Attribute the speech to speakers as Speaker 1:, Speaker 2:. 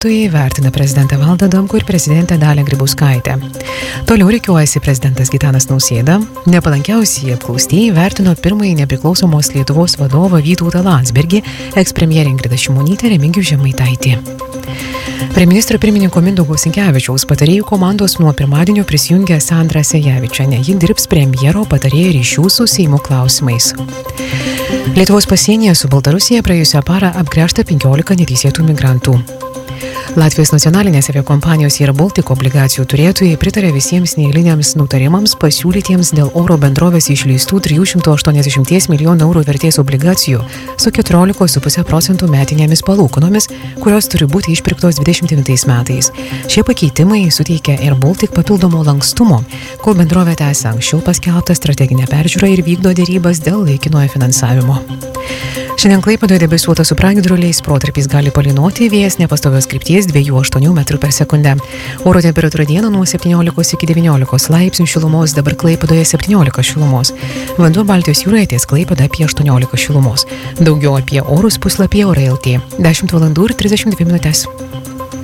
Speaker 1: Vertina prezidentą Valdą Adamkų ir prezidentę Dalią Grybauskaitę. Toliau rikiuojasi prezidentas Gitanas Nausėda. Nepalankiausiai apklaustieji vertino pirmąjį nepriklausomos Lietuvos vadovą Vytautą Landsbergį, ekspremjerę Ingridą Šimonytę, Remigijų Žemaitaitį. Prie ministro pirmininko Mindaugo Sinkevičiaus patarėjų komandos nuo pirmadienio prisijungė Sandra Sejevičienė. Ji dirbs premjero patarėja ryšių su Seimo klausimais. Lietuvos pasienyje su Baltarusija praėjusią parą apgręžta 15 neteisėtų migrantų. Latvijos nacionalinės aviakompanijos Air Baltic obligacijų turėtojai pritarė visiems neeiliniams nutarimams pasiūlytiems dėl oro bendrovės išleistų 380 milijonų eurų vertės obligacijų su 14,5% metinėmis palūkanomis, kurios turi būti išpirktos 29 metais. Šie pakeitimai suteikia Air Baltic papildomo lankstumo, kol bendrovė tęsia anksčiau paskelbtą strateginę peržiūrą ir vykdo dėrybas dėl laikinojo finansavimo. Šiandien Klaipėdoje debesuota su pragiedruliais, protarpiais gali palynoti, vėjas nepastovios krypties 2,8 m/s. Oro temperatūra dieną nuo 17 iki 19 laipsnių šilumos, dabar Klaipėdoje 17 šilumos. Vanduo Baltijos jūroje ties Klaipėda apie 18 šilumos. Daugiau apie orus puslapyje Orai.lt. 10 val. ir 32 min.